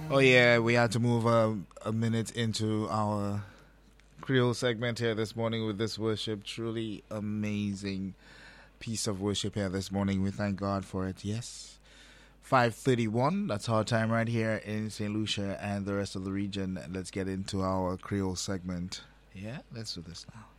Oh yeah, we had to move a minute into our Creole segment here this morning with this worship. Truly amazing piece of worship here this morning. We thank God for it. Yes. 5:31. That's our time right here in St. Lucia and the rest of the region. Let's get into our Creole segment. Yeah, let's do this now.